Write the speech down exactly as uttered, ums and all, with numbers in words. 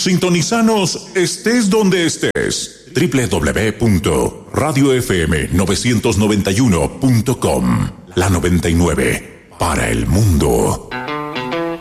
Sintonizanos estés donde estés. doble u doble u doble u punto radio f m novecientos noventa y uno punto com. La noventa y nueve para el mundo.